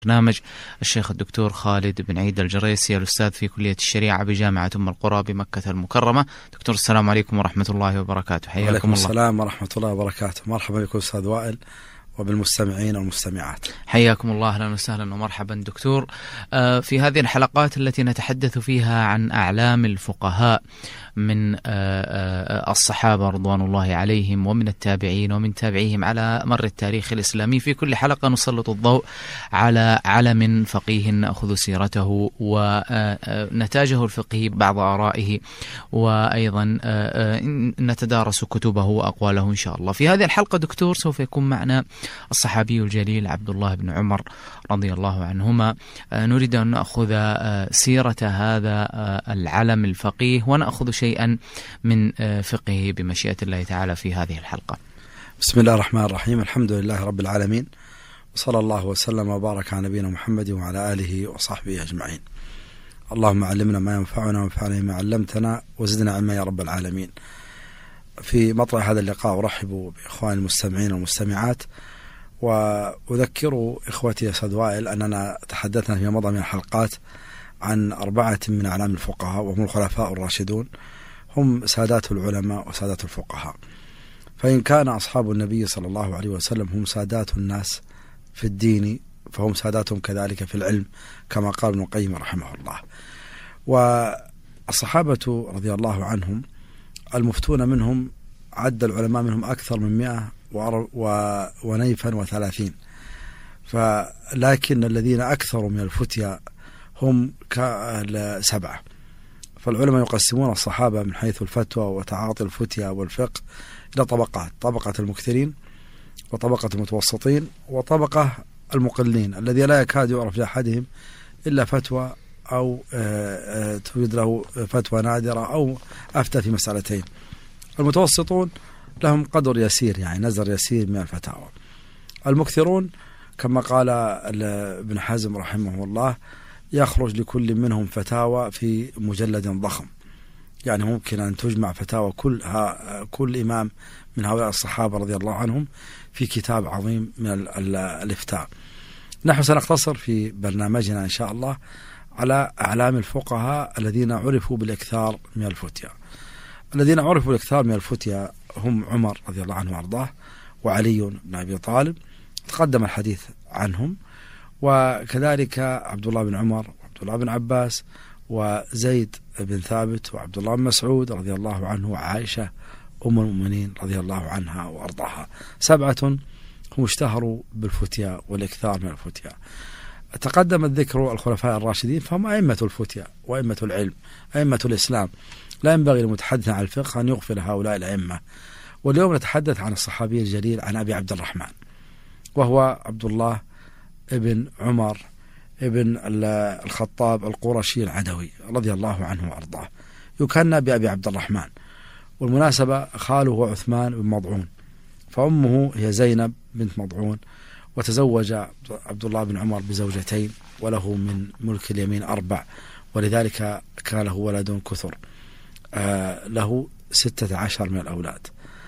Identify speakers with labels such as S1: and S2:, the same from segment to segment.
S1: برنامج الشيخ الدكتور خالد بن عيد الجريسي، الأستاذ في كلية الشريعة بجامعة أم القرى بمكة المكرمة. دكتور السلام عليكم ورحمة الله وبركاته. حياكم الله.
S2: وعليكم السلام ورحمة الله وبركاته. مرحبا بكم أستاذ وائل وبالمستمعين والمستمعات.
S1: حياكم الله، أهلا وسهلا ومرحبا دكتور. في هذه الحلقات التي نتحدث فيها عن أعلام الفقهاء من الصحابة رضوان الله عليهم ومن التابعين ومن تابعيهم على مر التاريخ الإسلامي، في كل حلقة نسلط الضوء على علم فقيه نأخذ سيرته ونتاجه الفقهي، بعض آرائه، وأيضا نتدارس كتبه وأقواله إن شاء الله. في هذه الحلقة دكتور سوف يكون معنا الصحابي الجليل عبد الله بن عمر رضي الله عنهما. نريد أن نأخذ سيرة هذا العلم الفقيه ونأخذ شيئا من فقهه بمشيئة الله تعالى في هذه الحلقة.
S2: بسم الله الرحمن الرحيم، الحمد لله رب العالمين، وصلى الله وسلم وبارك على نبينا محمد وعلى آله وصحبه أجمعين. اللهم علمنا ما ينفعنا وانفعنا ما علمتنا وزدنا علما يا رب العالمين. في مطلع هذا اللقاء أرحب بإخواني المستمعين والمستمعات، وأذكر إخوتي يا أستاذ وائل أننا تحدثنا في مضى من الحلقات عن 4 من أعلام الفقهاء وهم الخلفاء الراشدون، هم سادات العلماء وسادات الفقهاء. فإن كان أصحاب النبي صلى الله عليه وسلم هم سادات الناس في الدين، فهم ساداتهم كذلك في العلم، كما قال ابن القيم رحمه الله. والصحابة رضي الله عنهم المفتون منهم عد العلماء منهم أكثر من 130، لكن الذين أكثروا من الفتيا هم 7. فالعلماء يقسمون الصحابة من حيث الفتوى وتعاطي الفتيا والفقه إلى طبقات: طبقة المكثرين، وطبقة المتوسطين، وطبقة المقلين الذي لا يكاد يعرف لأحدهم إلا فتوى أو توجد له فتوى نادرة أو أفتى في مسألتين. المتوسطون لهم قدر يسير، يعني نزر يسير من الفتاوى. المكثرون كما قال ابن حزم رحمه الله يخرج لكل منهم فتاوى في مجلد ضخم، يعني ممكن أن تجمع فتاوى كل إمام من هؤلاء الصحابة رضي الله عنهم في كتاب عظيم من الإفتاء. نحن سنقتصر في برنامجنا إن شاء الله على أعلام الفقهاء الذين عرفوا بالإكثار من الفتيا. الذين عرفوا بالإكثار من الفتيا هم عمر رضي الله عنه وأرضاه، وعلي بن أبي طالب تقدم الحديث عنهم، وكذلك عبد الله بن عمر وعبد الله بن عباس وزيد بن ثابت وعبد الله بن مسعود رضي الله عنه وعائشة أم المؤمنين رضي الله عنها وأرضاها. 7 هم اشتهروا بالفتيا والإكثار من الفتيا. تقدم الذكر الخلفاء الراشدين، فهم أئمة الفتيا وأئمة العلم، أئمة الإسلام. لا ينبغي للمتحدث عن الفقه أن يغفل هؤلاء الأئمة. واليوم نتحدث عن الصحابي الجليل عن أبي عبد الرحمن، وهو عبد الله ابن عمر ابن الخطاب القرشي العدوي رضي الله عنه وأرضاه، يكنى بأبي عبد الرحمن. والمناسبة خاله هو عثمان بن مضعون، فأمه هي زينب بنت مضعون. وتزوج عبد الله بن عمر بزوجتين، وله من ملك اليمين 4، ولذلك كان له ولد كثر. له 16 من الأولاد،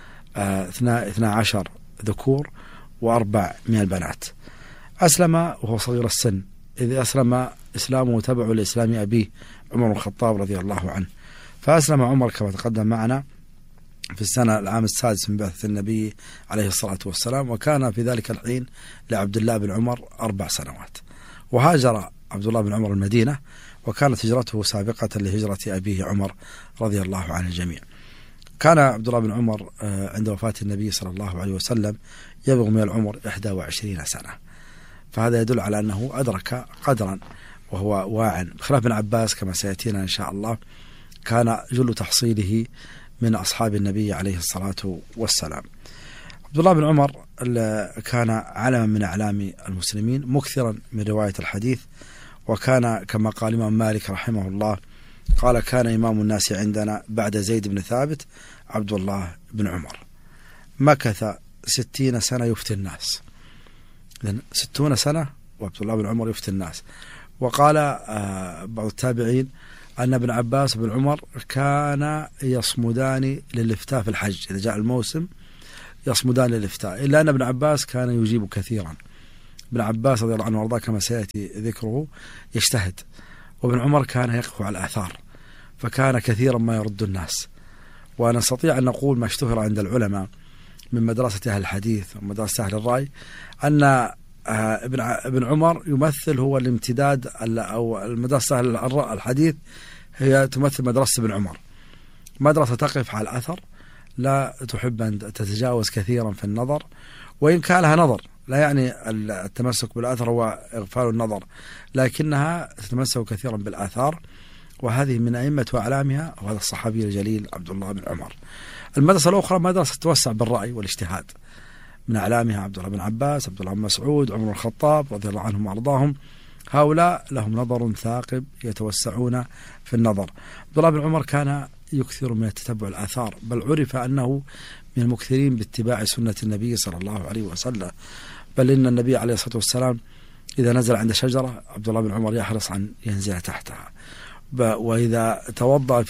S2: 12 ذكور و4 من البنات. أسلم وهو صغير السن، إذ أسلم إسلامه تبع لإسلام أبيه عمر بن الخطاب رضي الله عنه. فأسلم عمر كما تقدم معنا في العام السادس من بعثة النبي عليه الصلاة والسلام، وكان في ذلك الحين لعبد الله بن عمر 4 سنوات. وهاجر عبد الله بن عمر المدينة، وكانت هجرته سابقة لهجرة أبيه عمر رضي الله عن الجميع. كان عبد الله بن عمر عند وفاة النبي صلى الله عليه وسلم يبلغ من العمر 21 سنة، فهذا يدل على أنه أدرك قدرا وهو واع، بخلاف ابن عباس كما سيأتينا إن شاء الله كان جل تحصيله من أصحاب النبي عليه الصلاة والسلام. عبد الله بن عمر كان علما من أعلام المسلمين، مكثرا من رواية الحديث، وكان كما قال الإمام مالك رحمه الله قال: كان إمام الناس عندنا بعد زيد بن ثابت عبد الله بن عمر. مكث 60 سنة يفتي الناس، 60 سنة وعبد الله بن عمر يفتي الناس. وقال بعض التابعين أن ابن عباس بن عمر كان يصمدان للإفتاء في الحج، إذا جاء الموسم يصمدان للإفتاء، إلا أن ابن عباس كان يجيب كثيرا، ابن عباس رضي الله عنه وارضاه كما سيأتي ذكره يجتهد، وابن عمر كان يقف على الآثار، فكان كثيرا ما يرد الناس. ونستطيع أن نقول ما اشتهر عند العلماء من مدرسة أهل الحديث ومدرسة أهل الرأي أن ابن عمر يمثل هو الامتداد، أو المدرسة أهل الحديث هي تمثل مدرسة ابن عمر، مدرسة تقف على الأثر، لا تحب أن تتجاوز كثيرا في النظر، وإن كان لها نظر، لا يعني التمسك بالأثر هو إغفال النظر، لكنها تتمسك كثيرا بالآثار. وهذه من أئمة وأعلامها وهذا الصحابي الجليل عبد الله بن عمر. المدرسة الأخرى مدرسة توسع بالرأي والاجتهاد، من أعلامها عبد الله بن عباس، عبد الله بن مسعود، عمر الخطاب رضي الله عنهم وأرضاهم. هؤلاء لهم نظر ثاقب يتوسعون في النظر. عبد الله بن عمر كان يكثر من التتبع الآثار، بل عرف أنه من المكثرين باتباع سنة النبي صلى الله عليه وسلم، بل إن النبي عليه الصلاة والسلام إذا نزل عند شجرة عبد الله بن عمر يحرص أن ينزل تحتها، وإذا توضأ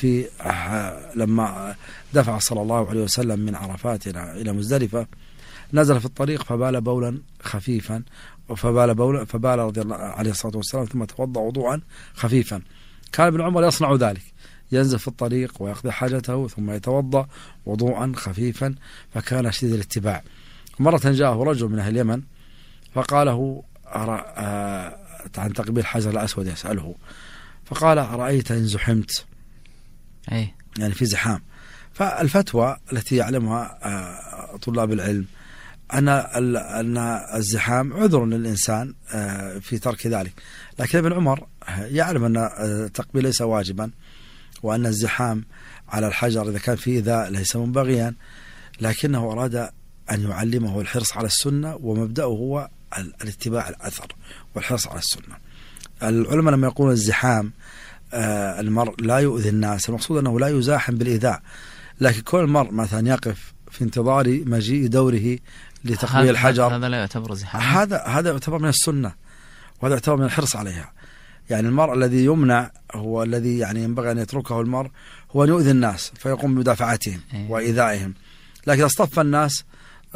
S2: لما دفع صلى الله عليه وسلم من عرفات إلى مزدلفة نزل في الطريق فبال بولا خفيفا، فبال رضي الله عليه الصلاة والسلام ثم توضأ وضوءا خفيفا. كان ابن عمر يصنع ذلك، ينزل في الطريق ويقضي حاجته ثم يتوضأ وضوءا خفيفا، فكان شديد الاتباع. مرة جاءه رجل من أهل اليمن فقاله عن تقبيل الحجر الأسود يسأله، فقال أرأيت إن زحمت، يعني في زحام. فالفتوى التي يعلمها طلاب العلم أن الزحام عذر للإنسان في ترك ذلك، لكن ابن عمر يعلم أن التقبيل ليس واجبا، وأن الزحام على الحجر إذا كان فيه إيذاء ليس منبغيا، لكنه أراد أن يعلمه الحرص على السنة، ومبدأه هو الاتباع الأثر والحرص على السنة. العلماء لما يقولون الزحام المرء لا يؤذي الناس، المقصود أنه لا يزاحم بالإيذاء، لكن كل المرء مثلا يقف في انتظار مجيء دوره لتقبيل الحجر،
S1: هذا لا يعتبر زحام،
S2: هذا يعتبر من السنة، وهذا يعتبر من الحرص عليها. يعني المرء الذي يمنع هو الذي يعني ينبغي أن يتركه المرء هو أن يؤذي الناس فيقوم بمدافعتهم وإيذائهم، لكن اصطف الناس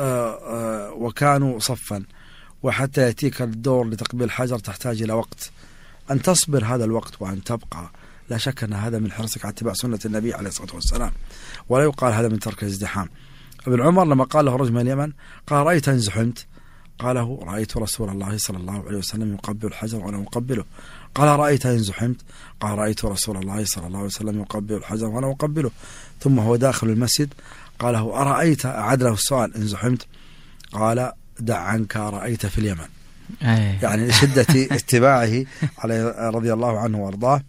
S2: وكانوا صفا، وحتى يأتيك الدور لتقبيل الحجر تحتاج إلى وقت، أن تصبر هذا الوقت وأن تبقى، لا شك أن هذا من حرصك على اتباع سنة النبي عليه الصلاة والسلام، ولا يقال هذا من ترك الازدحام. ابن عمر لما قال له رجل من اليمن قال رأيت إن زحمت، قاله رأيت رسول الله صلى الله عليه وسلم يقبل الحجر وأنا أقبله. قال رأيت إن زحمت، قال رأيت رسول الله صلى الله عليه وسلم يقبل الحجر وأنا أقبله. ثم هو داخل المسجد قال له أرأيت، أعاد له السؤال إن زحمت، قال دع عنك رأيت في اليمن، يعني لشدة اتباعه عليه رضي الله عنه وارضاه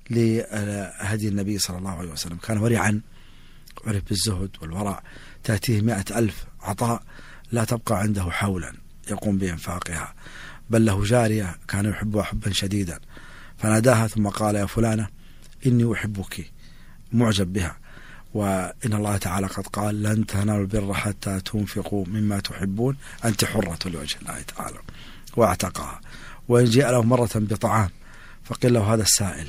S2: لهدي النبي صلى الله عليه وسلم. كان ورعا، عرف بالزهد والورع، تأتيه 100,000 عطاء لا تبقى عنده حولا يقوم بإنفاقها، بل له جارية كان يحبها حبا شديدا، فناداها ثم قال يا فلانة إني أحبك، معجب بها، وإن الله تعالى قد قال لن تنالوا البر حتى تنفقوا مما تحبون، أنت حرة لوجه الله تعالى، واعتقها. وإن جاء له مرة بطعام فقيل له هذا السائل،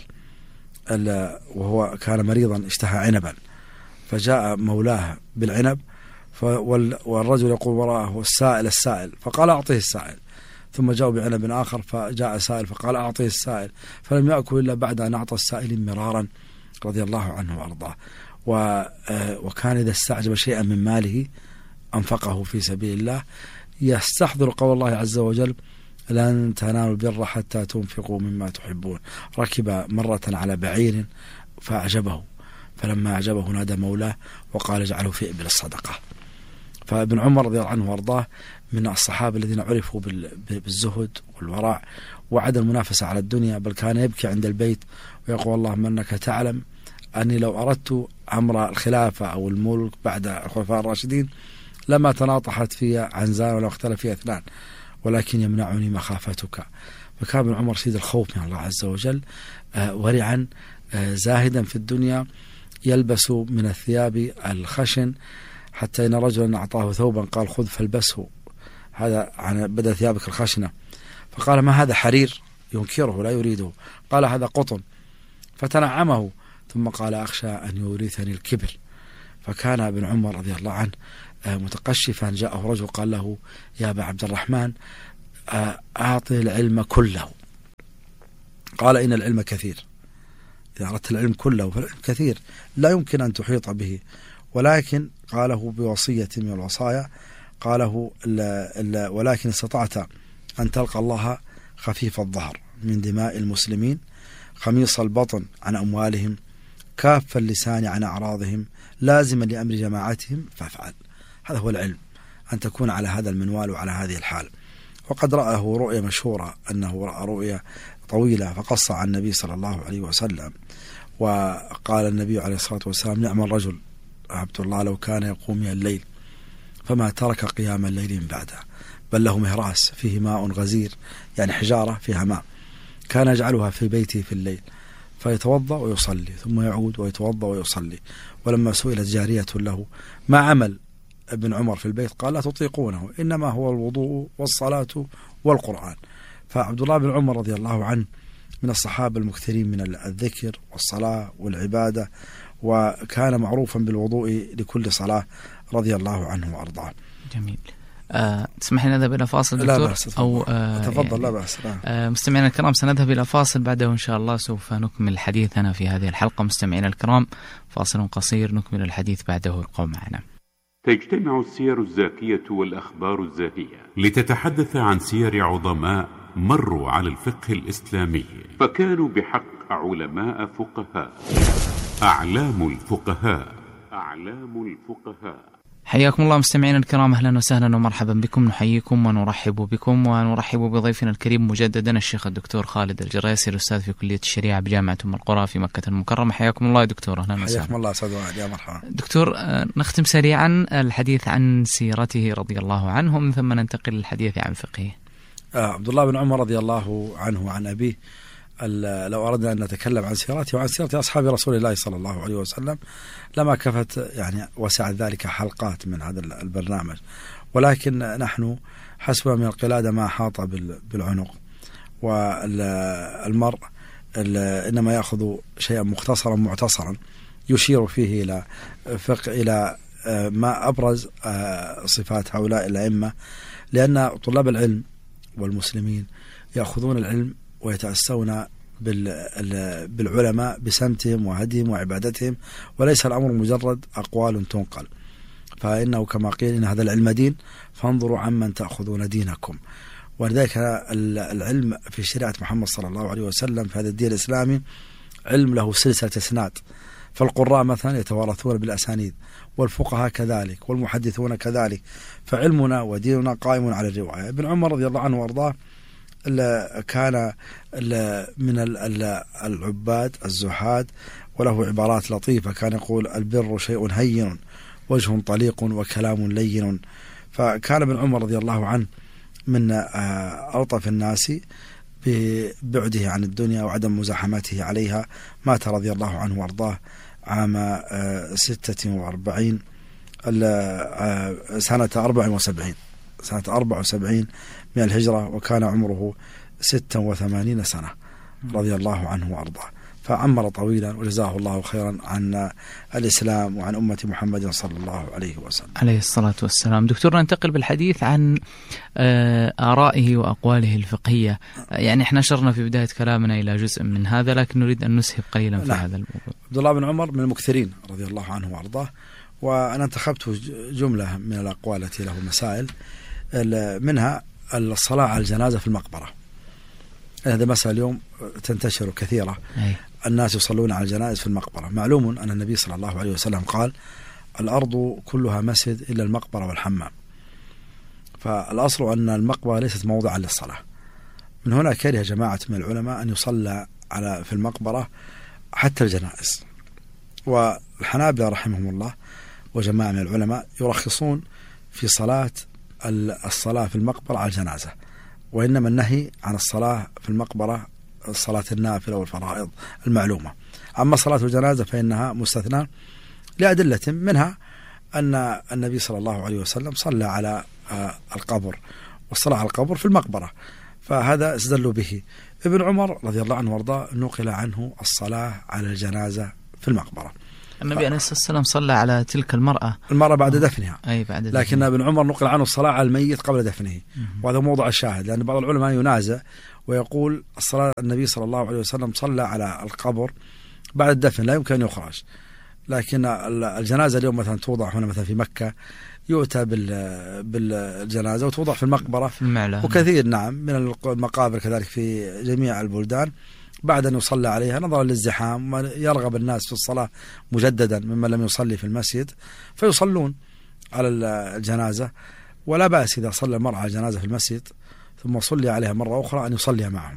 S2: وهو كان مريضا اشتهى عنبا، فجاء مولاه بالعنب، والرجل يقول وراءه السائل، فقال أعطيه السائل، ثم جاءوا بعنب آخر فجاء سائل فقال أعطيه السائل، فلم يأكل إلا بعد أن أعطى السائل مرارا رضي الله عنه وأرضاه. وكان إذا استعجب شيئا من ماله أنفقه في سبيل الله، يستحضر قول الله عز وجل لن تنالوا البر حتى تنفقوا مما تحبون. ركب مرة على بعير فأعجبه، فلما أعجبه نادى مولاه وقال اجعله في إبل الصدقة. فابن عمر رضي الله عنه وارضاه من الصحابة الذين عرفوا بالزهد والورع وعدم المنافسة على الدنيا، بل كان يبكي عند البيت ويقول اللهم أنك تعلم أني لو أردت أمر الخلافة أو الملك بعد الخلفاء الراشدين لما تناطحت في عنزان ولا اختلف فيها اثنان، ولكن يمنعني مخافتك. فكان ابن عمر شديد الخوف من الله عز وجل، ورعا زاهدا في الدنيا، يلبس من الثياب الخشن، حتى إن رجلا أعطاه ثوبا قال خذ فالبسه، هذا عن بدأ ثيابك الخشنة، فقال ما هذا حرير، ينكره لا يريده، قال هذا قطن، فتنعمه، ثم قال أخشى أن يورثني الكبر. فكان ابن عمر رضي الله عنه متقشفا، جاءه رجل قال له يا أبا عبد الرحمن أعطي العلم كله. قال إن العلم كثير، إذا أردت العلم كله فالعلم كثير لا يمكن أن تحيط به، ولكن قاله بوصية من الوصايا، قاله ولكن استطعت أن تلقى الله خفيف الظهر من دماء المسلمين، خميص البطن عن أموالهم، كاف اللسان عن أعراضهم، لازما لأمر جماعتهم فافعل. هذا هو العلم، أن تكون على هذا المنوال وعلى هذه الحال. وقد رأه رؤية مشهورة، أنه رأى رؤية طويلة فقص عن النبي صلى الله عليه وسلم، وقال النبي عليه الصلاة والسلام: نعم الرجل عبد الله لو كان يقوم من الليل فما ترك قيام الليل من بعده، بل له مهراس فيه ماء غزير، يعني حجارة فيها ماء، كان يجعلها في بيته في الليل فيتوضأ ويصلي ثم يعود ويتوضأ ويصلي. ولما سئلت جارية له ما عمل ابن عمر في البيت قال: لا تطيقونه، إنما هو الوضوء والصلاة والقرآن. فعبد الله بن عمر رضي الله عنه من الصحابة المكثرين من الذكر والصلاة والعبادة، وكان معروفا بالوضوء لكل صلاة رضي الله عنه وأرضاه.
S1: جميل. تسمح لنا نذهب إلى فاصل دكتور؟
S2: لا بأس، أو تفضل. يعني لا بأس.
S1: مستمعينا الكرام، سنذهب إلى فاصل، بعده إن شاء الله سوف نكمل حديثنا في هذه الحلقة. مستمعينا الكرام، فاصل قصير نكمل الحديث بعده، ابقوا معنا.
S3: تجتمع السير الزاكية والأخبار الزاهية لتتحدث عن سير عظماء مروا على الفقه الإسلامي، فكانوا بحق علماء فقهاء. أعلام الفقهاء. أعلام الفقهاء.
S1: حياكم الله مستمعينا الكرام، أهلا وسهلا ومرحبا بكم. نحييكم ونرحب بكم ونرحب بضيفنا الكريم مجددا الشيخ الدكتور خالد الجريسي، الأستاذ في كلية الشريعة بجامعة أم القرى في مكة المكرمة. حياكم الله يا دكتور. أهلا وسهلا.
S2: حياكم الله أستاذ وائل، يا مرحبا
S1: دكتور. نختم سريعا الحديث عن سيرته رضي الله عنه، ومن ثم ننتقل للحديث عن فقهه.
S2: عبد الله بن عمر رضي الله عنه وعن أبيه، لو أردنا أن نتكلم عن سيرته وعن سيرة أصحاب رسول الله صلى الله عليه وسلم لما كفت يعني وسعت ذلك حلقات من هذا البرنامج، ولكن نحن حسب من القلادة ما حاط بالعنق، والمرء إنما يأخذ شيئا مختصرا معتصرا يشير فيه إلى فقه، إلى ما أبرز صفات هؤلاء الأئمة، لأن طلاب العلم والمسلمين يأخذون العلم ويتأسون بالعلماء بسمتهم وهديهم وعبادتهم، وليس الأمر مجرد أقوال تنقل. فإنه كما قيل: إن هذا العلم دين فانظروا عمن تأخذون دينكم. ولذلك العلم في شريعة محمد صلى الله عليه وسلم في هذا الدين الإسلامي علم له سلسلة إسناد، فالقراء مثلا يتوارثون بالأسانيد، والفقهاء كذلك، والمحدثون كذلك، فعلمنا وديننا قائم على الرواية. ابن عمر رضي الله عنه وارضاه كان من العباد الزهاد، وله عبارات لطيفة، كان يقول: البر شيء هين وجه طليق وكلام لين. فكان ابن عمر رضي الله عنه من ألطف الناس ببعده عن الدنيا وعدم مزاحمته عليها. مات رضي الله عنه وارضاه عام 46 سنة 74 من الهجرة، وكان عمره 86 سنة رضي الله عنه وأرضاه، فعمر طويلا وجزاه الله خيرا عن الإسلام وعن أمة محمد صلى الله عليه وسلم
S1: عليه الصلاة والسلام. دكتور، ننتقل بالحديث عن آرائه وأقواله الفقهية. يعني احنا شرنا في بداية كلامنا إلى جزء من هذا، لكن نريد أن نسهب قليلا في هذا الموضوع.
S2: عبد الله بن عمر من المكثرين رضي الله عنه وأرضاه، وأنا انتخبت جملة من الأقوال التي له مسائل، منها الصلاة على الجنازة في المقبرة. هذا مسألة اليوم تنتشر كثيرة، الناس يصلون على الجنائز في المقبرة. معلوم أن النبي صلى الله عليه وسلم قال: الأرض كلها مسجد إلا المقبرة والحمام. فالأصل أن المقبرة ليست موضعا للصلاة. من هنا كره جماعة من العلماء أن يصلى في المقبرة حتى الجنائز، والحنابلة رحمهم الله وجماعة من العلماء يرخصون في الصلاة في المقبرة على الجنازة، وإنما النهي عن الصلاة في المقبرة الصلاة النافلة والفرائض المعلومة. أما صلاة الجنازة فإنها مستثنى لأدلة، منها أن النبي صلى الله عليه وسلم صلى على القبر، والصلاة على القبر في المقبرة، فهذا استدلوا به. ابن عمر رضي الله عنه وارضاه نقل عنه الصلاة على الجنازة في المقبرة.
S1: النبي عليه الصلاة والسلام صلى على تلك المرأة
S2: بعد دفنها.
S1: أي بعد دفنها.
S2: لكن ابن عمر نقل عنه الصلاة على الميت قبل دفنه، وهذا موضع الشاهد، لأن بعض العلماء ينازع ويقول الصلاة النبي صلى الله عليه وسلم صلى على القبر بعد الدفن، لا يمكن أن يخرج. لكن الجنازة اليوم مثلا توضع هنا مثلا في مكة، يؤتى بالجنازة وتوضع في المقبرة
S1: في المعلى،
S2: وكثير نعم من المقابر كذلك في جميع البلدان بعد أن يصلى عليها نظرا للزحام، يرغب الناس في الصلاة مجددا ممن لم يصلي في المسجد فيصلون على الجنازة. ولا بأس إذا صلى المرأة على الجنازة في المسجد ثم صلي عليها مرة أخرى أن يصلي معهم،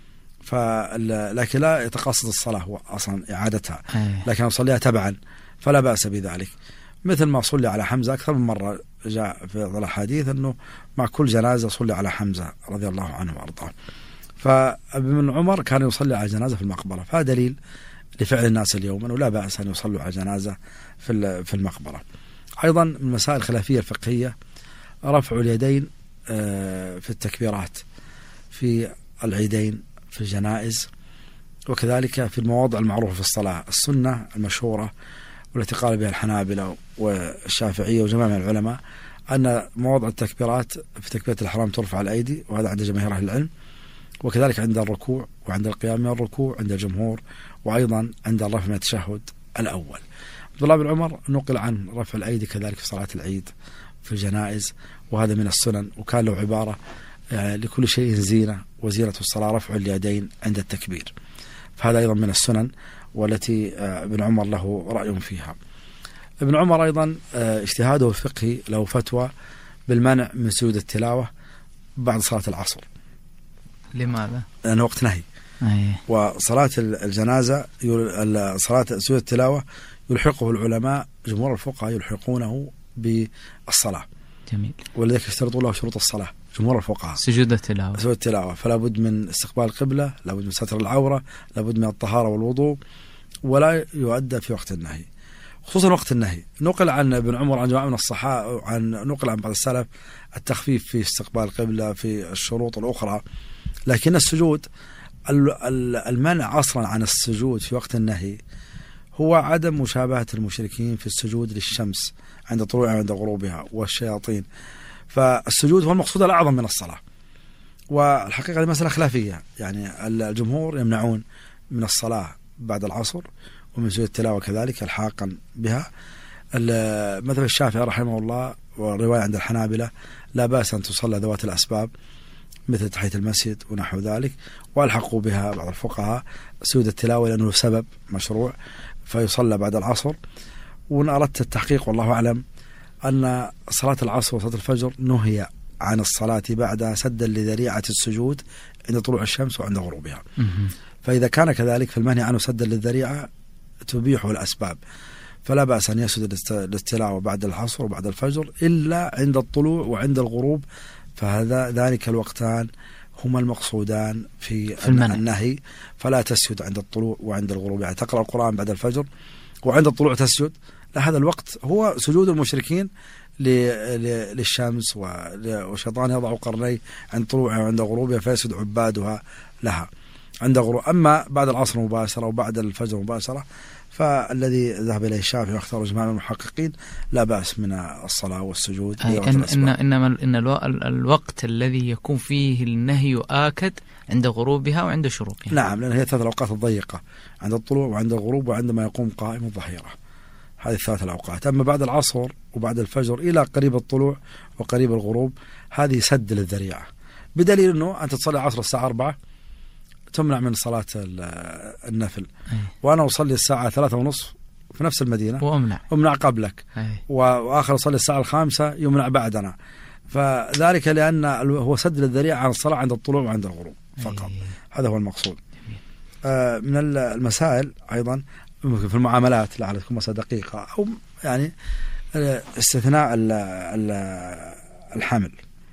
S2: لكن لا يتقصد الصلاة هو أصلا إعادتها، لكن يصليها تبعا فلا بأس بذلك. مثل ما صلي على حمزة أكثر من مرة، جاء في الحديث أنه مع كل جنازة صلي على حمزة رضي الله عنه وأرضاه. فابن عمر كان يصلي على جنازة في المقبرة، فهذا دليل لفعل الناس اليوم أنه لا بأس أن يصلوا على جنازة في المقبرة. أيضا من المسائل الخلافية الفقهية رفع اليدين في التكبيرات في العيدين في الجنائز، وكذلك في المواضع المعروفة في الصلاة. السنة المشهورة والتي قال بها الحنابلة والشافعية وجماعة من العلماء أن مواضع التكبيرات في تكبيرة الإحرام ترفع الأيدي، وهذا عند جماهير أهل العلم، وكذلك عند الركوع وعند القيام من الركوع عند الجمهور، وأيضا عند الرفع من التشهد الأول. عبد الله بن عمر نقل عن رفع الأيدي كذلك في صلاة العيد في الجنائز، وهذا من السنن، وكان له عبارة لكل شيء زينة، وزينة الصلاة رفع اليدين عند التكبير، فهذا أيضا من السنن والتي ابن عمر له رأي فيها. ابن عمر أيضا اجتهاده الفقهي له فتوى بالمنع من سجود التلاوة بعد صلاة العصر.
S1: لماذا؟
S2: لأنه وقت نهي. وصلاة الجنازة صلاة سجود التلاوة يلحقه العلماء جمهور الفقهاء يلحقونه بالصلاة.
S1: جميل.
S2: ولذلك يشترطوا له شروط الصلاة جمهور الفقهاء.
S1: سجود التلاوة
S2: فلا بد من استقبال القبلة، لا بد من ستر العورة، لا بد من الطهارة والوضوء، ولا يؤدى في وقت النهي، خصوصا وقت النهي. نقل عن ابن عمر عن جماعة من الصحابة نقل عن بعض السلف التخفيف في استقبال القبلة في الشروط الأخرى، لكن السجود المنع أصلا عن السجود في وقت النهي هو عدم مشابهة المشركين في السجود للشمس عند طلوعها وعند غروبها والشياطين، فالسجود هو المقصود الأعظم من الصلاة. والحقيقة المسألة خلافية، يعني الجمهور يمنعون من الصلاة بعد العصر ومن سجود التلاوة كذلك الحاقا بها. مثل الشافعي رحمه الله والرواية عند الحنابلة لا بأس أن تصلى ذوات الأسباب مثل تحية المسجد ونحو ذلك، والحقوا بها بعض الفقهاء سجود التلاوة لأنه سبب مشروع فيصلى بعد العصر. وإن أردت التحقيق والله أعلم أن صلاة العصر وصلاة الفجر نهي عن الصلاة بعدها سدا لذريعة السجود عند طلوع الشمس وعند غروبها، فإذا كان كذلك فالمنهي عنه سدا للذريعة تبيحه الأسباب، فلا بأس أن يسجد للتلاوة بعد العصر وبعد الفجر إلا عند الطلوع وعند الغروب، فهذا ذلك الوقتان هما المقصودان في النهي. فلا تسجد عند الطلوع وعند الغروب، يعني تقرأ القرآن بعد الفجر وعند الطلوع تسجد، لا، هذا الوقت هو سجود المشركين للشمس، والشيطان يضع قرنيه عند طلوعها وعند غروبها فيسجد عبادها لها عند غروب. أما بعد العصر مباشرة وبعد الفجر مباشرة فالذي ذهب إليه الشافعي واختار جماعة من المحققين لا بأس من الصلاة والسجود.
S1: إن الوقت الذي يكون فيه النهي آكد عند غروبها وعند شروقها.
S2: نعم، لأن هي ثلاث الأوقات الضيقة، عند الطلوع وعند الغروب وعندما يقوم قائم الظهيرة، هذه الثلاث الأوقات. أما بعد العصر وبعد الفجر إلى قريب الطلوع وقريب الغروب هذه سد للذريعة، بدليل أنه أنت تصلي العصر الساعة 4 تمنع من صلاة النفل، وأنا أصلي الساعة 3:30 في نفس المدينة وأمنع قبلك، وآخر أصلي الساعة 5 يمنع بعدنا، فذلك لأن هو سد للذريعة عن الصلاة عند الطلوع وعند الغروب فقط. هذا هو المقصود. من المسائل أيضا في المعاملات لعل تكون مسألة دقيقة، أو يعني استثناء الحمل.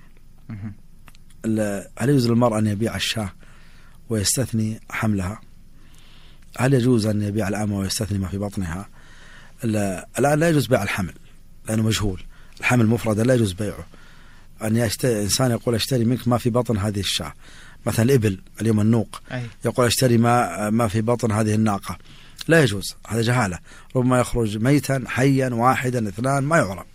S2: هل يجوز للمرأة أن يبيع الشاة ويستثني حملها؟ هل يجوز أن يبيع الأمة ويستثني ما في بطنها؟ الآن لا يجوز بيع الحمل لأنه مجهول، الحمل مفردا لا يجوز بيعه. أن إنسان يقول اشتري منك ما في بطن هذه الشاة، مثلا الإبل اليوم النوق، يقول اشتري ما في بطن هذه الناقة، لا يجوز، هذا جهالة، ربما يخرج ميتا حيا واحدا اثنان ما يعرف.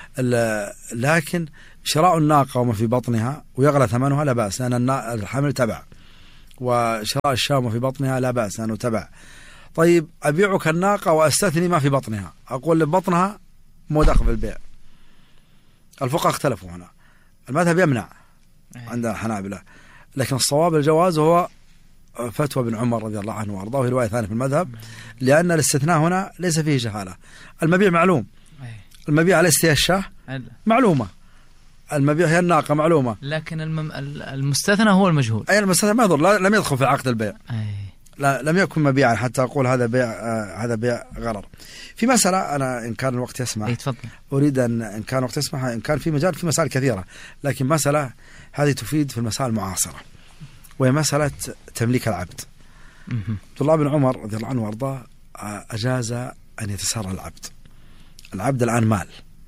S2: لكن شراء الناقة وما في بطنها ويغلى ثمنها لا بأس، لأن الحمل تبع، وشراء الشاة وما في بطنها لا بأس لأنه تبع. طيب أبيعك الناقة وأستثني ما في بطنها، أقول لبطنها مو داخل في البيع. الفقهاء اختلفوا هنا، المذهب يمنع عند الحنابلة، لكن الصواب الجواز، وهو فتوى ابن عمر رضي الله عنه وارضاه، وهي رواية ثانية في المذهب، لأن الاستثناء هنا ليس فيه جهالة. المبيع معلوم، المبيع ليس هي الشاة معلومة، المبيع هي الناقة معلومة،
S1: لكن المستثنى هو المجهول.
S2: أي المستثنى ما يضر، لم يدخل في عقد البيع، لا لم يكن مبيعا حتى أقول هذا بيع، هذا بيع غرر. في مسألة أنا إن كان الوقت يسمح أريد إن كان الوقت يسمح، إن كان في مجال، في مسائل كثيرة، لكن مسألة هذه تفيد في المسائل المعاصرة، وهي مسألة تمليك العبد. عبد الله بن عمر رضي الله عنه وارضاه أجاز أن يتسرى العبد. العبد الآن مال،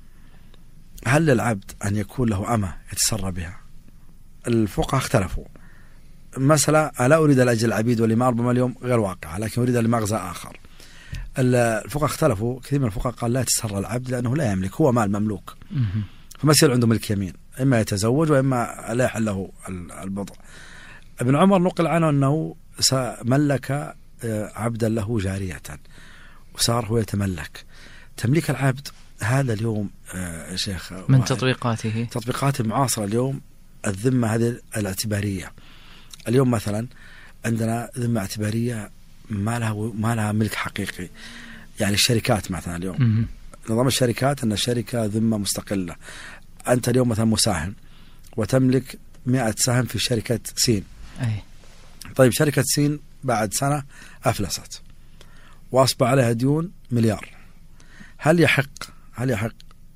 S2: هل للعبد أن يكون له أمة يتسرى بها؟ الفقهاء اختلفوا. مسألة لا أريد لأجل العبيد والإماء، ربما اليوم غير واقعة، لكن أريد لمغزى آخر. الفقهاء اختلفوا، كثير من الفقهاء قال لا يتسرى العبد لأنه لا يملك، هو مال مملوك، فما يصير عنده ملك يمين، إما يتزوج وإما لا يحل له البضع. ابن عمر نقل عنه أنه ملك عبدا له جارية وصار هو يتملك. تمليك العبد هذا اليوم شيخ
S1: من تطبيقات
S2: المعاصرة اليوم، الذمة هذه الاعتبارية. اليوم مثلا عندنا ذمة اعتبارية ما لها ملك حقيقي. يعني الشركات مثلا اليوم نظام الشركات أن الشركة ذمة مستقلة. أنت اليوم مثلا مساهم وتملك 100 سهم في شركة سين. طيب شركة سين بعد سنة أفلست وأصبح عليها ديون مليار. هل يحق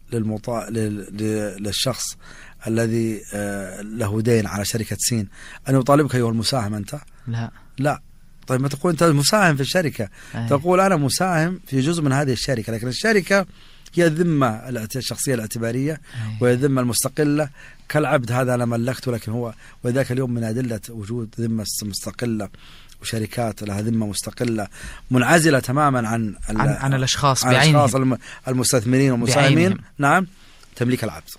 S2: للشخص الذي له دين على شركة سين أن يطالبك أيها المساهم أنت؟ لا. طيب ما تقول أنت مساهم في الشركة، تقول أنا مساهم في جزء من هذه الشركة، لكن الشركة هي الذمة الشخصية الاعتبارية وهي الذمة المستقلة. كالعبد هذا أنا ملكته، لكن هو، وذاك اليوم من أدلة وجود ذمة مستقلة وشركات لها ذمة مستقلة منعزلة تماما عن
S1: الأشخاص بعينهم،
S2: المستثمرين والمساهمين. نعم، تمليك العبد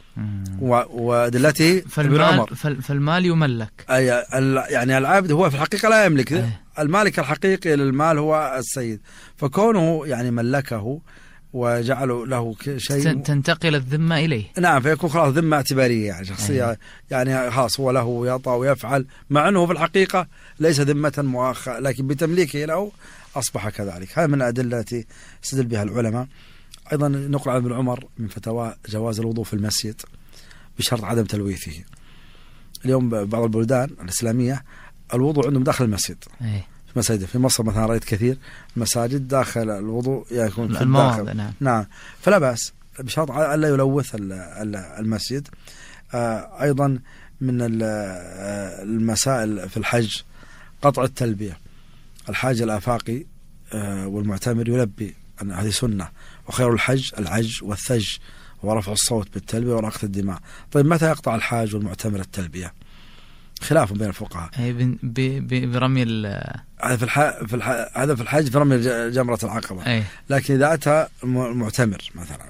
S2: ودلته ابن عمر.
S1: فالمال يملك،
S2: يعني العبد هو في الحقيقة لا يملك. المالك الحقيقي للمال هو السيد، فكونه يعني ملكه وجعلوا له شيء
S1: تنتقل الذمة إليه.
S2: نعم، فيكون خلاص ذمة اعتبارية، يعني شخصية يعني خاص هو له يطأ ويفعل، مع أنه في الحقيقة ليس ذمة مؤخرة، لكن بتمليكه له أصبح كذلك. هذا من الأدلة التي استدل بها العلماء. أيضا نقل عن ابن عمر من فتوى جواز الوضوء في المسجد بشرط عدم تلويثه. اليوم بعض البلدان الإسلامية الوضوء عندهم داخل المسجد. مساجد في مصر مثلا رأيت كثير مساجد داخل الوضوء يكون في الداخل. نعم، فلا بأس بشرط ألا يلوث المسجد. أيضا من المسائل في الحج قطع التلبية. الحاج الآفاقي والمعتمر يلبي، هذه سنة، وخير الحج العج والثج ورفع الصوت بالتلبية وراقة الدماء. طيب متى يقطع الحاج والمعتمر التلبية؟ خلاف بين الفقهاء.
S1: برمي
S2: هذا في الحج في رمي جمرة العقبة. لكن إذا أتى معتمر مثلا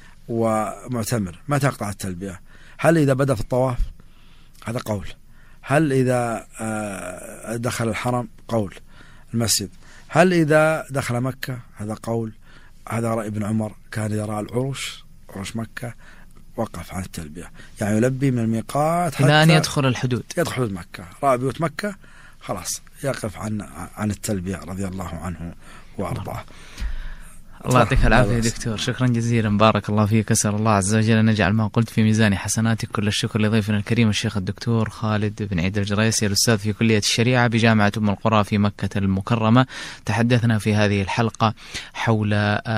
S2: ومعتمر متى يقطع التلبية؟ هل إذا بدأ في الطواف؟ هذا قول. هل إذا دخل الحرم؟ قول المسجد. هل إذا دخل مكة؟ هذا قول. هذا رأي ابن عمر، كان يرى عرش مكة وقف عن التلبية، يعني يلبي من الميقات حتى
S1: إلى أن يدخل الحدود
S2: مكة. رأى بيوت مكة خلاص يقف عن التلبية رضي الله عنه وأرضاه.
S1: الله يعطيك العافية دكتور، شكرا جزيلا، بارك الله فيك. أسأل الله عز وجل أن يجعل ما قلت في ميزان حسناتك. كل الشكر لضيفنا الكريم الشيخ الدكتور خالد بن عيد الجريسي، الأستاذ في كلية الشريعة بجامعة أم القرى في مكة المكرمة. تحدثنا في هذه الحلقة حول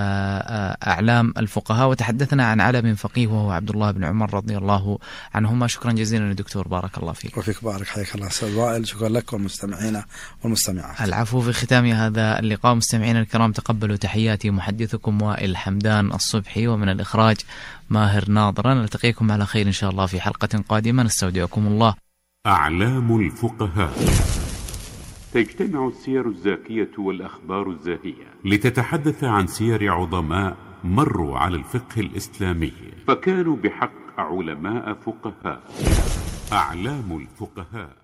S1: أعلام الفقهاء، وتحدثنا عن علم فقيه وهو عبد الله بن عمر رضي الله عنهما. شكرا جزيلا للدكتور، بارك الله فيك.
S2: وفيك بارك، حياك الله أستاذ وائل، شكرا لك والمستمعين والمستمعات.
S1: العفو. في ختام هذا اللقاء مستمعينا الكرام تقبلوا تحياتي محدثكم وائل حمدان الصبحي، ومن الإخراج ماهر ناظر. نلتقيكم على خير إن شاء الله في حلقة قادمة، نستودعكم الله.
S3: أعلام الفقهاء. تجتمع السير الزاكية والأخبار الزاهية لتتحدث عن سير عظماء مروا على الفقه الإسلامي فكانوا بحق علماء فقهاء. أعلام الفقهاء.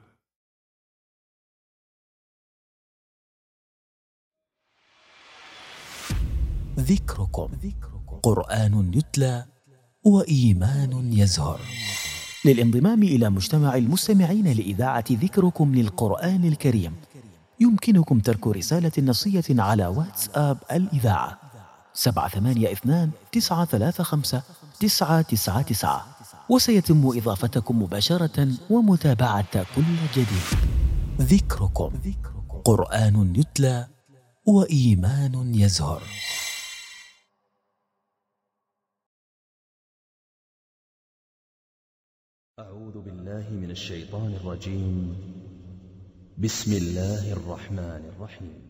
S4: ذكركم قرآن يتلى وإيمان يزهر. للانضمام إلى مجتمع المستمعين لإذاعة ذكركم للقرآن الكريم يمكنكم ترك رسالة نصية على واتساب الإذاعة 782-935-999، وسيتم إضافتكم مباشرة ومتابعة كل جديد. ذكركم قرآن يتلى وإيمان يزهر.
S5: أعوذ بالله من الشيطان الرجيم. بسم الله الرحمن الرحيم.